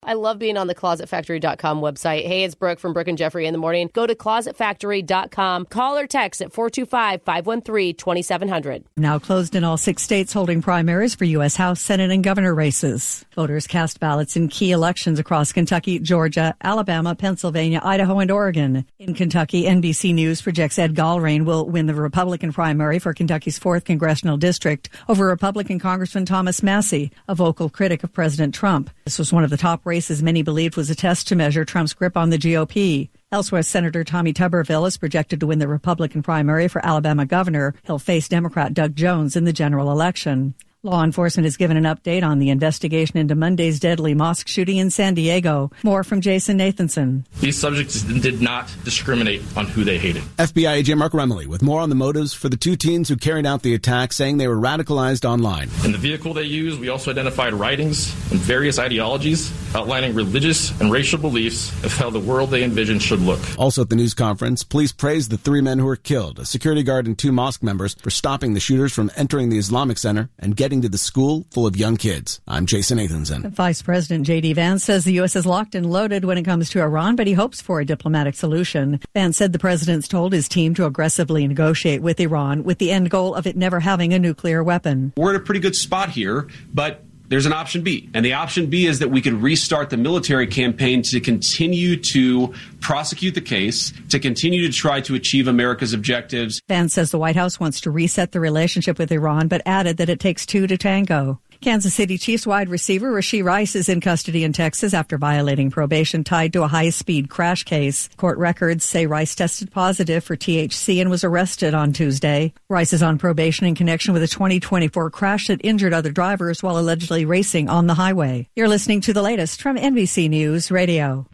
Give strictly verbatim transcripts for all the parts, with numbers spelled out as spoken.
I love being on the closet factory dot com website. Hey, it's Brooke from Brooke and Jeffrey in the morning. Go to closet factory dot com. Call or text at four two five, five one three, two seven zero zero. Now closed in all six states holding primaries for U S House, Senate, and governor races. Voters cast ballots in key elections across Kentucky, Georgia, Alabama, Pennsylvania, Idaho, and Oregon. In Kentucky, N B C News projects Ed Galbraith will win the Republican primary for Kentucky's fourth congressional district over Republican Congressman Thomas Massie, a vocal critic of President Trump. This was one of the top races many believed was a test to measure Trump's grip on the G O P. Elsewhere, Senator Tommy Tuberville is projected to win the Republican primary for Alabama governor. He'll face Democrat Doug Jones in the general election. Law enforcement has given an update on the investigation into Monday's deadly mosque shooting in San Diego. More from Jason Nathanson. These subjects did not discriminate on who they hated. F B I agent Mark Remley with more on the motives for the two teens who carried out the attack, saying they were radicalized online. In the vehicle they used, we also identified writings and various ideologies outlining religious and racial beliefs of how the world they envisioned should look. Also at the news conference, police praised the three men who were killed, a security guard and two mosque members, for stopping the shooters from entering the Islamic Center and getting to the school full of young kids. I'm Jason Nathanson. Vice President J D. Vance says the U S is locked and loaded when it comes to Iran, but he hopes for a diplomatic solution. Vance said the president's told his team to aggressively negotiate with Iran with the end goal of it never having a nuclear weapon. We're in a pretty good spot here, but there's an option B. And the option B is that we could restart the military campaign to continue to prosecute the case, to continue to try to achieve America's objectives. Vance says the White House wants to reset the relationship with Iran, but added that it takes two to tango. Kansas City Chiefs wide receiver Rashee Rice is in custody in Texas after violating probation tied to a high-speed crash case. Court records say Rice tested positive for T H C and was arrested on Tuesday. Rice is on probation in connection with a twenty twenty-four crash that injured other drivers while allegedly racing on the highway. You're listening to the latest from N B C News Radio.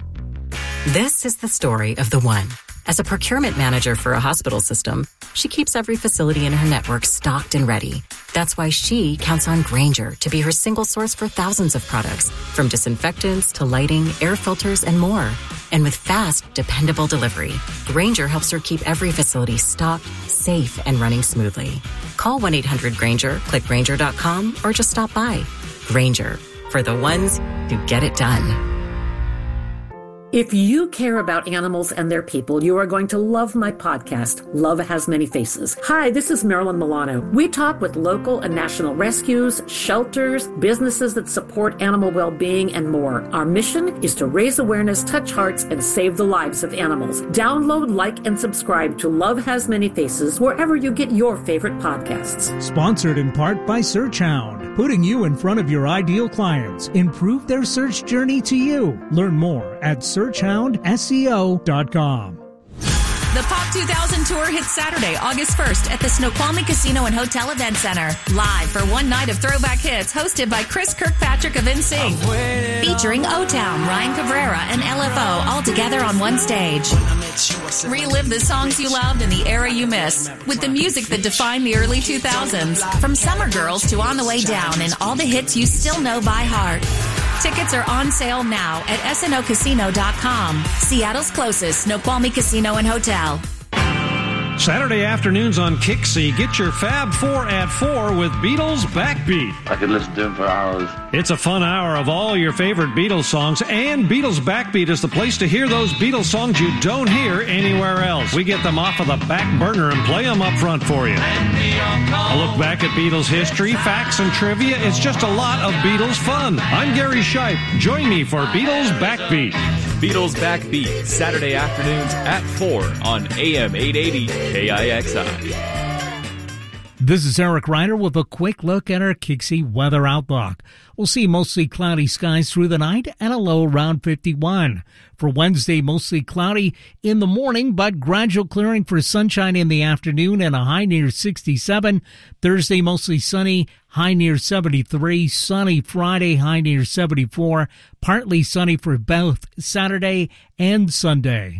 This is the story of the one. As a procurement manager for a hospital system, she keeps every facility in her network stocked and ready. That's why she counts on Grainger to be her single source for thousands of products, from disinfectants to lighting, air filters, and more. And with fast, dependable delivery, Grainger helps her keep every facility stocked, safe, and running smoothly. Call one eight hundred Grainger, click Grainger dot com, or just stop by. Grainger, for the ones who get it done. If you care about animals and their people, you are going to love my podcast, Love Has Many Faces. Hi, this is Marilyn Milano. We talk with local and national rescues, shelters, businesses that support animal well-being, and more. Our mission is to raise awareness, touch hearts, and save the lives of animals. Download, like, and subscribe to Love Has Many Faces wherever you get your favorite podcasts. Sponsored in part by SearchHound, putting you in front of your ideal clients. Improve their search journey to you. Learn more at search hound S E O dot com. The Pop two thousand Tour hits Saturday, August first at the Snoqualmie Casino and Hotel Event Center. Live for one night of throwback hits hosted by Chris Kirkpatrick of N Sync. Featuring O-Town, Ryan Cabrera, and L F O all together on one stage. Relive the songs you loved and the era you miss with the music that defined the early two thousands. From Summer Girls to On the Way Down and all the hits you still know by heart. Tickets are on sale now at S N O casino dot com. Seattle's closest Snoqualmie Casino and Hotel. Saturday afternoons on Kixie, get your Fab Four at four with Beatles Backbeat. I could listen to him for hours. It's a fun hour of all your favorite Beatles songs, and Beatles Backbeat is the place to hear those Beatles songs you don't hear anywhere else. We get them off of the back burner and play them up front for you. A look back at Beatles history, facts, and trivia. It's just a lot of Beatles fun. I'm Gary Shipe. Join me for Beatles Backbeat. Beatles Backbeat, Saturday afternoons at four on A M eight eighty K I X I. This is Eric Ryder with a quick look at our Kixie weather outlook. We'll see mostly cloudy skies through the night and a low around fifty-one. For Wednesday, mostly cloudy in the morning, but gradual clearing for sunshine in the afternoon and a high near sixty-seven. Thursday, mostly sunny, high near seventy-three. Sunny Friday, high near seventy-four. Partly sunny for both Saturday and Sunday.